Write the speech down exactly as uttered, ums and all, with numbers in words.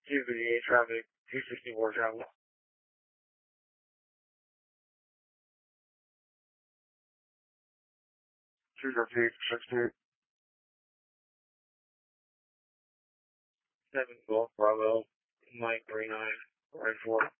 two fifty-eight traffic, two sixty-four travel. two fifty-eight, sixty-eight. seven Golf Bravo, Mike three nine, right four.